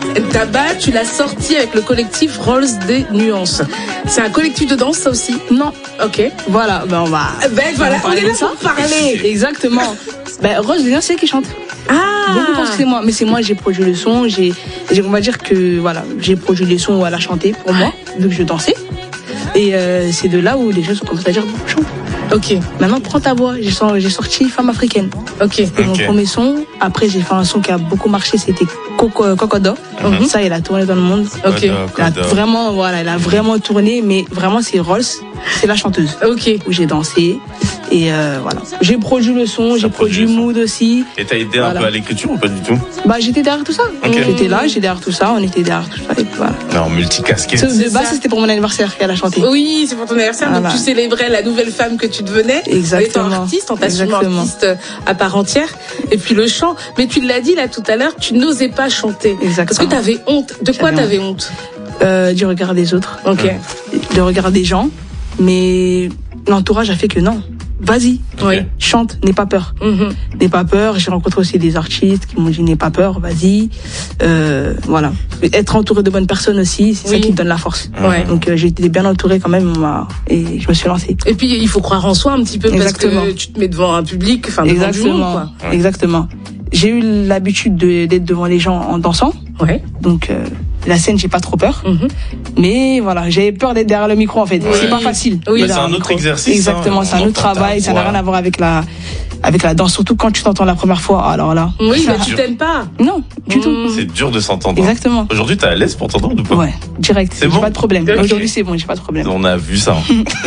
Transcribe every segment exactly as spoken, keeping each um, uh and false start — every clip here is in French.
Tabac, tu l'as sorti avec le collectif Rolls des Nuances. C'est un collectif de danse, ça aussi? Non. Ok. Voilà, ben on va. Ben voilà, on est là pour parler. Exactement. Ben Rose des Nuances, c'est elle qui chante. Ah. Beaucoup pensent que c'est moi, mais c'est moi, j'ai produit le son. J'ai, j'ai, on va dire que voilà, j'ai produit les sons où elle a chanté pour moi, vu que je dansais. Et euh, c'est de là où les gens ont commencé à dire chante. Ok. Maintenant, prends ta voix. J'ai sorti, j'ai sorti Femme africaine. Ok. C'était mon Ok. premier son. Après, j'ai fait un son qui a beaucoup marché. C'était Coco, Cocodo. Mhm. Ça, il a tourné dans le monde. Ok. Elle a vraiment, voilà, elle a vraiment tourné. Mais vraiment, c'est Rolls. C'est la chanteuse. Ok. Où j'ai dansé. Et euh, voilà. J'ai produit le son. J'ai produit produit le son. Mood aussi. Et t'as aidé un Voilà. peu à l'écriture ou pas du tout? Bah, j'étais derrière tout ça. Ok. J'étais là, j'étais derrière tout ça. On était derrière tout ça. Et puis voilà. Non, multicasquette. Sauf de C'est base, ça. c'était pour mon anniversaire qu'elle a chanté. Oui, c'est pour ton anniversaire, Voilà. donc tu célébrais la nouvelle femme que tu devenais. Exactement. En étant artiste, en t'assumant Exactement. artiste à part entière. Et puis le chant. Mais tu l'as dit là tout à l'heure, tu n'osais pas chanter. Exactement. Parce que t'avais honte. De quoi J'avais t'avais honte? Euh, du regard des autres. Ok. Du regard des gens. Mais l'entourage a fait que non. Vas-y. Oui. Chante, n'aie pas peur. Mhm. N'aie pas peur. J'ai rencontré aussi des artistes qui m'ont dit n'aie pas peur, vas-y. Euh, voilà. Être entouré de bonnes personnes aussi, c'est Oui. ça qui me donne la force. Ouais. Donc euh, j'ai été bien entouré quand même, on m'a- et je me suis lancée. Et puis il faut croire en soi un petit peu Exactement. parce que tu te mets devant un public, enfin devant du monde, Exactement. quoi. Ouais. Exactement. J'ai eu l'habitude de- d'être devant les gens en dansant. Ouais. Donc euh, la scène, j'ai pas trop peur. Mhm. Mais voilà, j'avais peur d'être derrière le micro en fait. Ouais. C'est pas facile. Oui. d'être Mais c'est derrière un le autre micro. exercice, Exactement, hein. c'est un On autre entend ta travail. Ça n'a voix. rien à voir avec la avec la danse. Surtout quand tu t'entends la première fois. Alors là. Oui, mais tu dur. t'aimes pas. Non, du Mmh. tout. C'est dur de s'entendre. Exactement. Aujourd'hui, t'es à l'aise pour t'entendre ou pas? Ouais, direct. C'est J'ai bon pas de problème. Ok. Aujourd'hui, c'est bon, j'ai pas de problème. On a vu ça.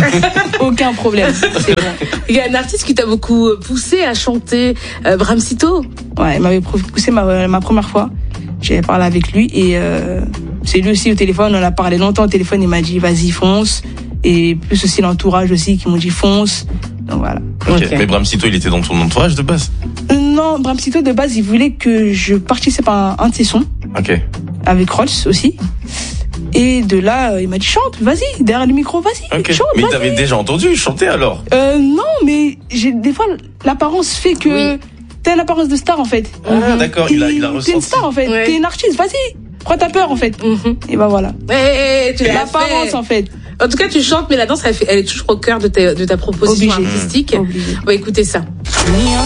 Aucun problème. C'est bon. Il y a un artiste qui t'a beaucoup poussé à chanter, euh, Bramsito. Ouais, il m'avait poussé ma, ma première fois. J'avais parlé avec lui et euh, c'est lui aussi au téléphone. On a parlé longtemps au téléphone. Il m'a dit vas-y fonce. Et plus aussi l'entourage aussi qui m'ont dit fonce. Donc voilà. Ok. Ok. Mais Bramsito, il était dans ton entourage de base? Euh, Non, Bramsito de base, il voulait que je participe à un, un de ses sons Ok. avec Rolls aussi. Et de là, euh, il m'a dit chante, vas-y, derrière le micro, vas-y, Ok. chante, Mais vas-y. t'avais déjà entendu chanter alors? Euh, non, mais j'ai des fois l'apparence fait que Oui. t'as l'apparence de star en fait. Ah, d'accord, il a, il a T'es ressenti. une star en fait, Ouais. t'es une artiste, vas-y, prends ta peur en fait. Mhm. Et bah voilà. Eh, tu l'as L'apparence fait. en fait. En tout cas, tu chantes, mais la danse, elle, fait- elle est toujours au cœur de ta, de ta proposition Obligé. artistique. Obligé. On va écouter ça.